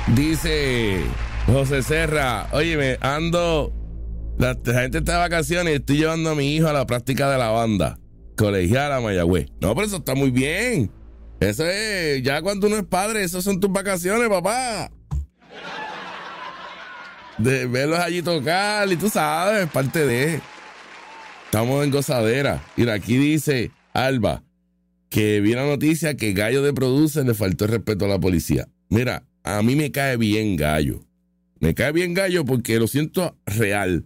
Dice José Serra, óyeme, la gente está de vacaciones y estoy llevando a mi hijo a la práctica de la banda colegial a Mayagüez. No, pero eso está muy bien. Eso es, ya cuando uno es padre, esas son tus vacaciones, papá. De verlos allí tocar y tú sabes, parte de... Estamos en gozadera. Mira, aquí dice Alba que vi la noticia que Gallo de Producer le faltó el respeto a la policía. Mira, a mí me cae bien Gallo. Me cae bien Gallo porque lo siento real.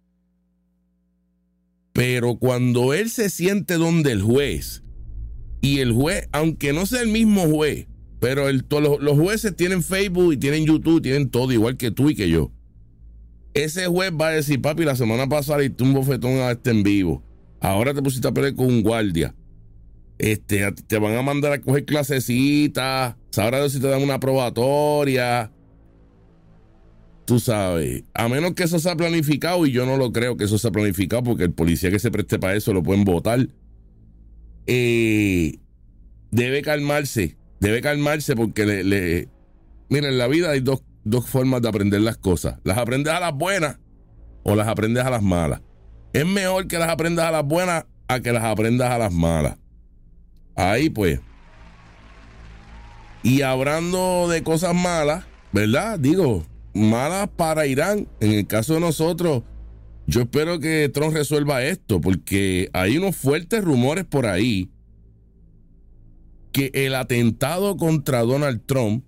Pero cuando él se siente donde el juez, y el juez, aunque no sea el mismo juez, pero los jueces tienen Facebook y tienen YouTube, tienen todo, igual que tú y que yo. Ese juez va a decir, papi, la semana pasada le diste un bofetón a este en vivo. Ahora te pusiste a pelear con un guardia. Te van a mandar a coger clasecitas. Sabrá Dios si te dan una probatoria. Tú sabes. A menos que eso sea planificado, y yo no lo creo que eso sea planificado, porque el policía que se preste para eso lo pueden votar. Debe calmarse. Debe calmarse porque Mira, en la vida hay dos formas de aprender las cosas. Las aprendes a las buenas o las aprendes a las malas. Es mejor que las aprendas a las buenas a que las aprendas a las malas. Ahí pues. Y hablando de cosas malas, ¿verdad? Digo, malas para Irán. En el caso de nosotros, yo espero que Trump resuelva esto, porque hay unos fuertes rumores por ahí que el atentado contra Donald Trump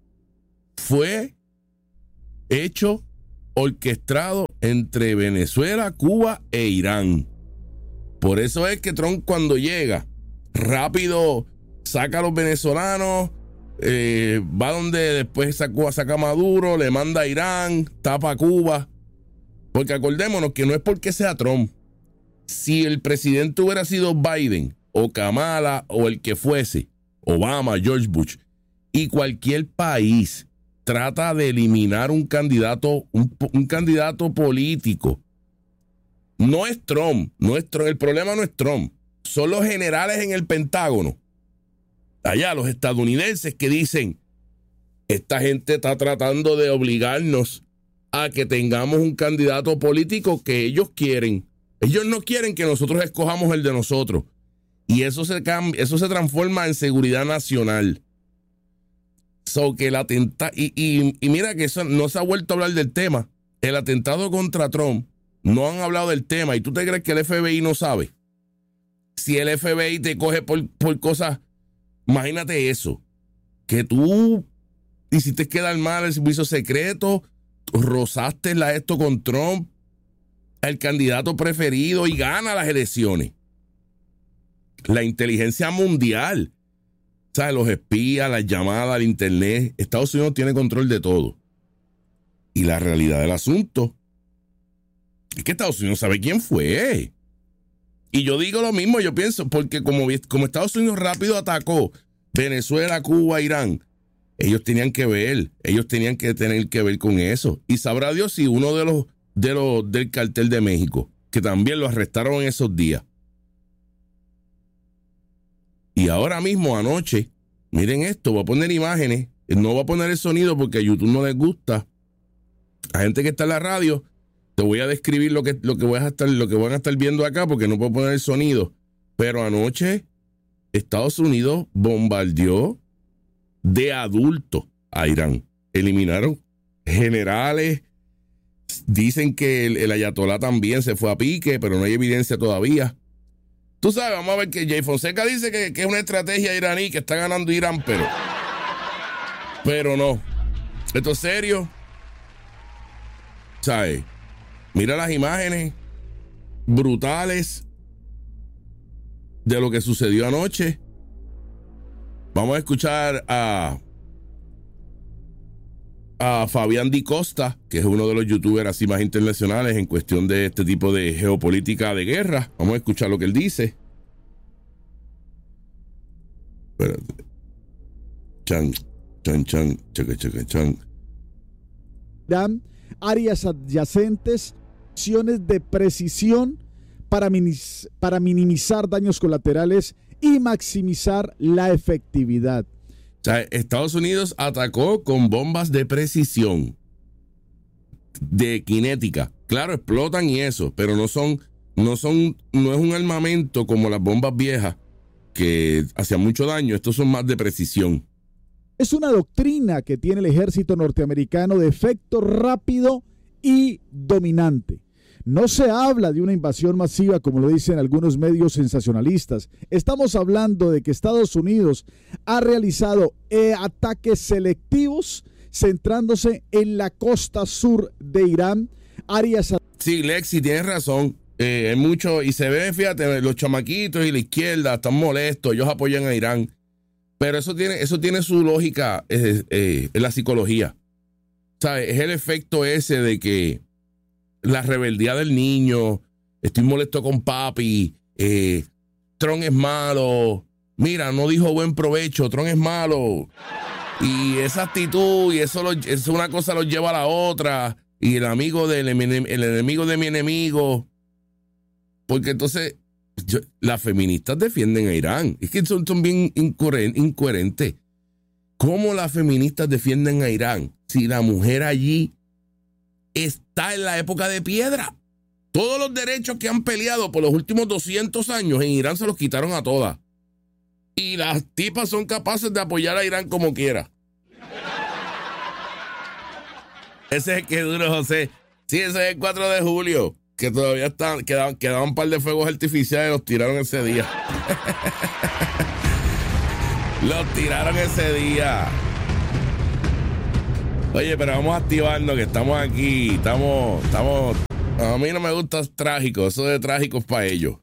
fue hecho, orquestado entre Venezuela, Cuba e Irán. Por eso es que Trump, cuando llega, rápido saca a los venezolanos, va donde después saca a Maduro, le manda a Irán, tapa a Cuba. Porque acordémonos que no es porque sea Trump. Si el presidente hubiera sido Biden o Kamala o el que fuese, Obama, George Bush, y cualquier país trata de eliminar un candidato político, no es Trump, el problema no es Trump, son los generales en el Pentágono, allá los estadounidenses, que dicen, esta gente está tratando de obligarnos a que tengamos un candidato político que ellos quieren. Ellos no quieren que nosotros escojamos el de nosotros. Y eso se transforma en seguridad nacional. So que el atentado, y mira que eso no se ha vuelto a hablar del tema. El atentado contra Trump, no han hablado del tema. ¿Y tú te crees que el FBI no sabe? Si el FBI te coge por cosas, imagínate eso, que tú hiciste quedar mal el servicio secreto, rozaste esto con Trump, el candidato preferido, y gana las elecciones. La inteligencia mundial, ¿sabes? Los espías, las llamadas, el internet. Estados Unidos tiene control de todo. Y la realidad del asunto es que Estados Unidos sabe quién fue. Y yo digo lo mismo, yo pienso, porque como Estados Unidos rápido atacó Venezuela, Cuba, Irán, ellos tenían que tener que ver con eso. Y sabrá Dios si uno de los del cartel de México, que también lo arrestaron en esos días. Y ahora mismo, anoche, miren esto, voy a poner imágenes, no voy a poner el sonido porque a YouTube no les gusta. A gente que está en la radio, te voy a describir lo que van a estar viendo acá, porque no puedo poner el sonido. Pero anoche, Estados Unidos bombardeó de adulto a Irán. Eliminaron generales. Dicen que el ayatolá también se fue a pique, pero no hay evidencia todavía. Tú sabes, vamos a ver que Jay Fonseca dice que es una estrategia iraní, que está ganando Irán, pero no. Esto es serio. ¿Sabes? Mira las imágenes brutales de lo que sucedió anoche. Vamos a escuchar a Fabián Di Costa, que es uno de los youtubers así más internacionales en cuestión de este tipo de geopolítica de guerra. Vamos a escuchar lo que él dice. Espérate. Chan. Áreas adyacentes, acciones de precisión para minimizar daños colaterales y maximizar la efectividad. sea, Estados Unidos atacó con bombas de precisión, de cinética. Claro, explotan y eso, pero no es un armamento como las bombas viejas que hacían mucho daño. Estos son más de precisión. Es una doctrina que tiene el ejército norteamericano de efecto rápido y dominante. No se habla de una invasión masiva como lo dicen algunos medios sensacionalistas. Estamos hablando de que Estados Unidos ha realizado ataques selectivos centrándose en la costa sur de Irán, áreas... Sí, Lexi, tienes razón. Hay mucho, y se ve, fíjate, los chamaquitos y la izquierda están molestos, ellos apoyan a Irán. Pero eso tiene su lógica en la psicología. ¿Sabes? Es el efecto ese de que la rebeldía del niño, estoy molesto con papi, Trump es malo, mira, no dijo buen provecho, Trump es malo. Y esa actitud, y eso una cosa los lleva a la otra, y el enemigo de mi enemigo. Porque entonces las feministas defienden a Irán. Es que son bien incoherentes. ¿Cómo las feministas defienden a Irán si la mujer allí está en la época de piedra? Todos los derechos que han peleado por los últimos 200 años en Irán se los quitaron a todas. Y las tipas son capaces de apoyar a Irán como quiera. Ese es el que duro, José. Sí, ese es el 4 de julio. Que todavía quedaban un par de fuegos artificiales y los tiraron ese día. Los tiraron ese día. Oye, pero vamos a activarnos que estamos aquí. Estamos. A mí no me gusta trágico. Eso de trágico es para ellos.